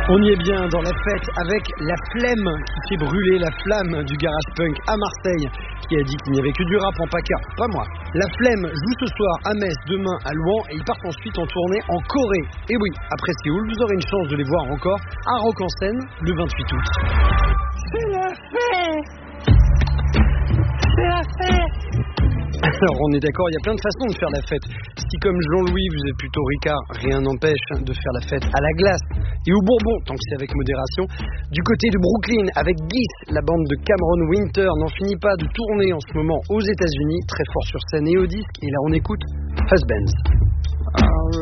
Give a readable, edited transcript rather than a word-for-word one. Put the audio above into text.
On y est bien dans la fête avec la flemme qui fait brûler la flamme du garage punk à Marseille, qui a dit qu'il n'y avait que du rap en PACA. Pas moi. La flemme joue ce soir à Metz, demain à Louan et ils partent ensuite en tournée en Corée. Et oui, après Séoul, vous aurez une chance de les voir encore à Rock en Seine le 28 août. C'est la fête! C'est la fête! Alors on est d'accord, il y a plein de façons de faire la fête. Si comme Jean-Louis vous êtes plutôt Ricard, rien n'empêche de faire la fête à la glace et au bourbon, tant que c'est avec modération. Du côté de Brooklyn, avec Geese, la bande de Cameron Winter n'en finit pas de tourner en ce moment aux États-Unis, très fort sur scène et au disque. Et là on écoute Husbands.